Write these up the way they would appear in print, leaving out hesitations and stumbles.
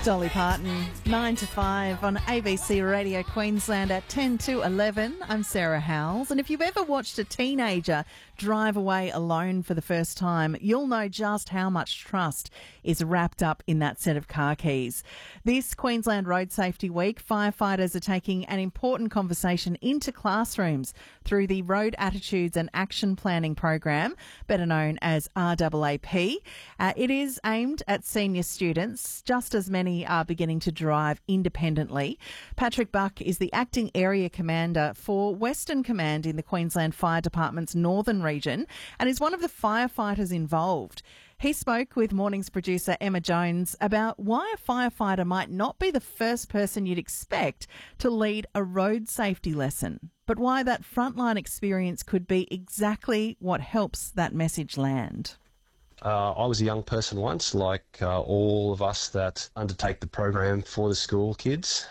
Dolly Parton, 9 to 5 on ABC Radio Queensland at 10 to 11. I'm Sarah Howells, and if you've ever watched a teenager drive away alone for the first time, you'll know just how much trust is wrapped up in that set of car keys. This Queensland Road Safety Week, firefighters are taking an important conversation into classrooms through the Road Attitudes and Action Planning Program, better known as RAAP. It is aimed at senior students, just as many are beginning to drive independently. Patrick Buck is the Acting Area Commander for Western Command in the Queensland Fire Department's Northern Region and is one of the firefighters involved. He spoke with Morning's producer Emma Jones about why a firefighter might not be the first person you'd expect to lead a road safety lesson, but why that frontline experience could be exactly what helps that message land. I was a young person once, like all of us that undertake the program for the school kids,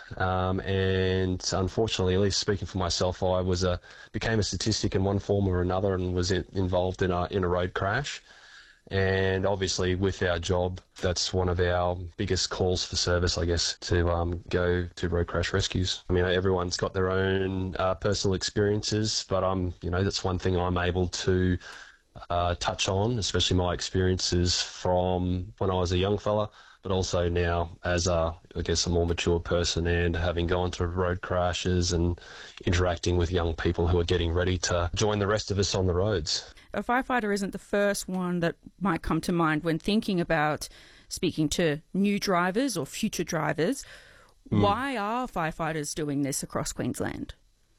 and unfortunately, at least speaking for myself, I became a statistic in one form or another and was involved in a road crash. And obviously, with our job, that's one of our biggest calls for service, I guess, to go to road crash rescues. I mean, everyone's got their own personal experiences, but that's one thing I'm able to touch on, especially my experiences from when I was a young fella, but also now as a more mature person and having gone through road crashes and interacting with young people who are getting ready to join the rest of us on the roads. A firefighter isn't the first one that might come to mind when thinking about speaking to new drivers or future drivers. Why are firefighters doing this across Queensland?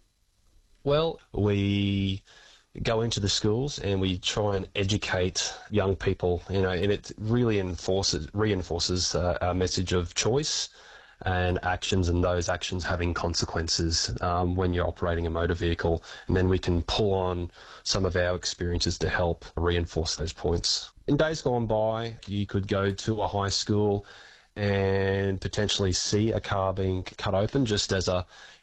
Well, we go into the schools and we try and educate young people, and it really reinforces our message of choice and actions, and those actions having consequences when you're operating a motor vehicle. And then we can pull on some of our experiences to help reinforce those points. In days gone by, you could go to a high school and potentially see a car being cut open just as a